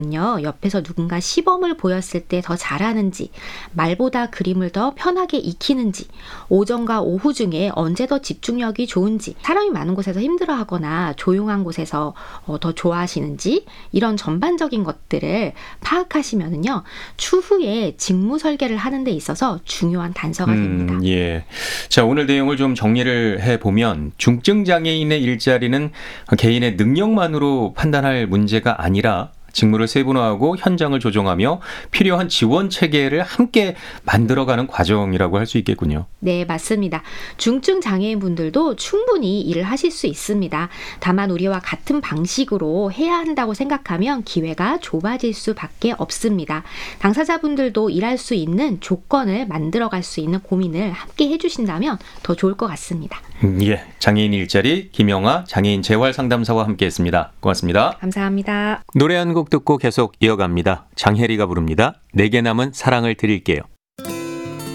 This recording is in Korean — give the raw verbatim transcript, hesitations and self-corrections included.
요 옆에서 누군가 시범을 보였을 때 더 잘하는지, 말보다 그림을 더 편하게 익히는지, 오전과 오후 중에 언제 더 집중력이 좋은지, 사람이 많은 곳에서 힘들어하거나 조용한 곳에서 어, 더 좋아하시는지, 이런 전반적인 것들을 파악하시면은요 추후에 직무 설계를 하는 데 있어서 중요한 단서가 됩니다. 음, 예. 자, 오늘 내용을 좀 정리를 해보면 중증 장애인의 일자리는 개인의 능력만으로 판단할 문제가 아니라 직무를 세분화하고 현장을 조정하며 필요한 지원 체계를 함께 만들어가는 과정이라고 할 수 있겠군요. 네, 맞습니다. 중증 장애인 분들도 충분히 일을 하실 수 있습니다. 다만 우리와 같은 방식으로 해야 한다고 생각하면 기회가 좁아질 수밖에 없습니다. 당사자분들도 일할 수 있는 조건을 만들어갈 수 있는 고민을 함께 해주신다면 더 좋을 것 같습니다. 음, 예. 장애인 일자리 김영아 장애인 재활 상담사와 함께했습니다. 고맙습니다. 감사합니다. 노래 한 곡 듣고 계속 이어갑니다. 장혜리가 부릅니다. 내게 남은 사랑을 드릴게요.